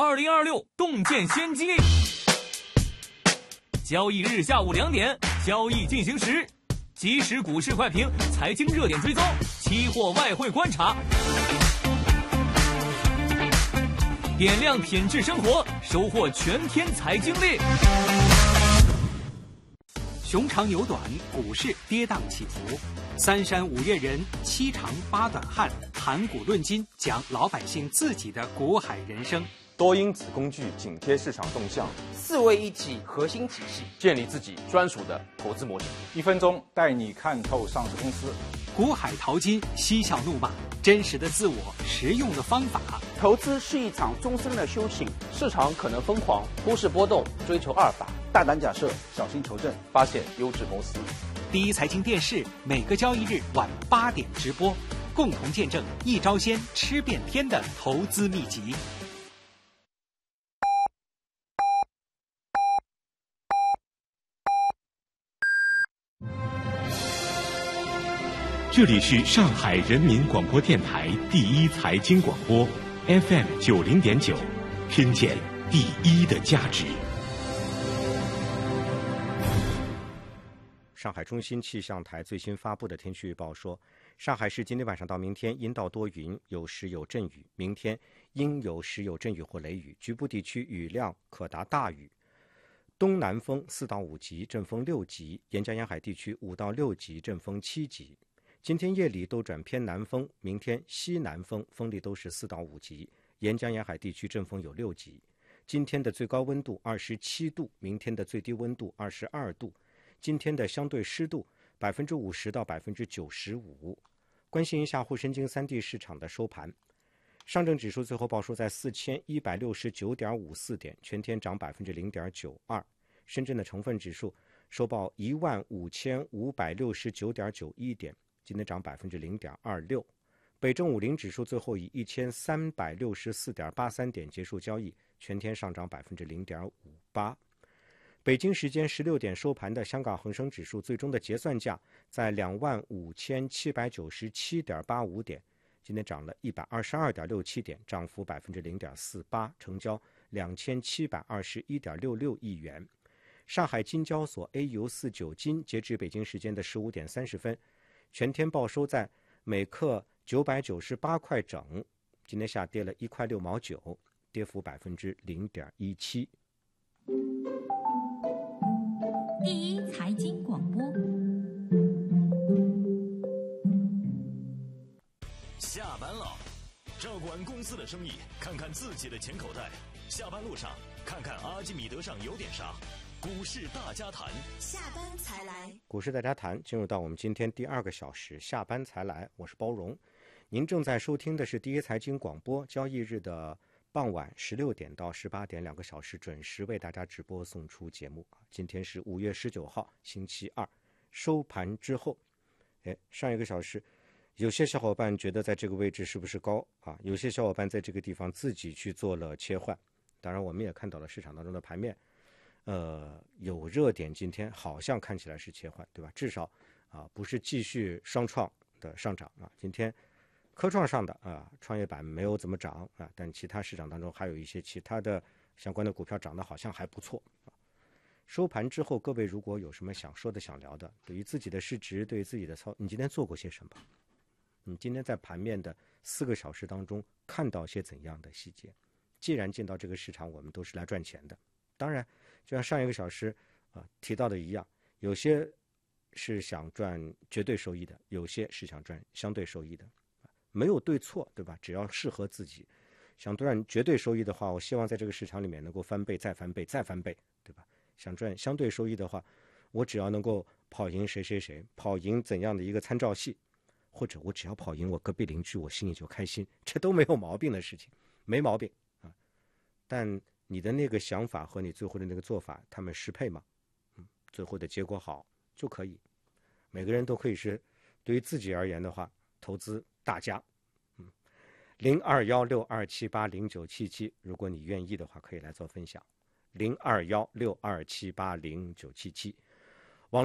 2026洞见先机。交易日下午2点，交易进行时，即时股市快评、财经热点追踪、期货外汇观察，点亮品质生活，收获全天财经力。 熊长牛短，股市跌宕起伏，三山五岳人，七长八短汉，谈股论金，讲老百姓自己的股海人生。 多因子工具紧贴市场动向 ，4位一体核心体系， 建立自己专属的投资模型。 1分钟带你看透上市公司， 股海淘金，嬉笑怒骂，真实的自我，实用的方法。 投资是一场终身的修行， 市场可能疯狂，忽视波动，追求阿尔法， 大胆假设，小心求证， 发现优质公司。 第一财经电视每个交易日晚8点直播，共同见证一招鲜吃遍天的投资秘籍。 这里是上海人民广播电台第一财经广播 FM 90.9，听见第一的价值。 上海中心气象台最新发布的天气预报说，上海市今天晚上到明天阴到多云，有时有阵雨，明天阴有时有阵雨或雷雨，局部地区雨量可达大雨。东南风4到5级，阵风6级，沿江沿海地区5到6级，阵风7级。今天夜里都转偏南风，明天西南风，风力都是4到5级，沿江沿海地区阵风有6级。今天的最高温度27度，明天的最低温度22度。今天的相对湿度50%到95%。关心一下沪深京3地市场的收盘，上证指数最后报收在4169.54点，全天涨0.92%。深圳的成分指数收报15569.91点，今天涨0.26%。北证50指数最后以1364.83点结束交易，全天上涨0.58%。北京时间16点收盘的香港恒生指数最终的结算价在25797.85点，今天涨了122.67点，涨幅0.48%，成交2721.66亿元。上海金交所 AU49 金截至北京时间的15点30分，全天报收在每克998块整，今天下跌了1块6毛9，跌幅0.17%。 第一财经广播， 下班了，照管公司的生意，看看自己的钱口袋。下班路上，看看阿基米德上有点啥。股市大家谈， 下班才来。 股市大家谈，进入到我们今天第2个小时，下班才来。我是包荣，您正在收听的是第一财经广播，交易日的傍晚16点到18点2个小时准时为大家直播送出节目。今天是5月19号星期二，收盘之后，上一个小时有些小伙伴觉得在这个位置是不是高啊？有些小伙伴在这个地方自己去做了切换。当然我们也看到了市场当中的盘面，有热点，今天好像看起来是切换，对吧？至少不是继续双创的上涨啊。今天科创上的创业板没有怎么涨啊，但其他市场当中还有一些其他的相关的股票涨得好像还不错啊。收盘之后，各位如果有什么想说的、想聊的，对于自己的市值，对于自己的你今天做过些什么？你今天在盘面的4个小时当中看到些怎样的细节？既然进到这个市场，我们都是来赚钱的。当然，就像上一个小时提到的一样，有些是想赚绝对收益的，有些是想赚相对收益的，没有对错，对吧？只要适合自己。想赚绝对收益的话，我希望在这个市场里面能够翻倍、再翻倍、再翻倍，对吧？想赚相对收益的话，我只要能够跑赢谁谁谁，跑赢怎样的一个参照系，或者我只要跑赢我隔壁邻居，我心里就开心，这都没有毛病的事情，没毛病啊。但你的那个想法和你最后的那个做法，他们适配吗？最后的结果好就可以。每个人都可以是，对于自己而言的话，投资大家。021627809777，如果你愿意的话，可以来做分享。021627809777。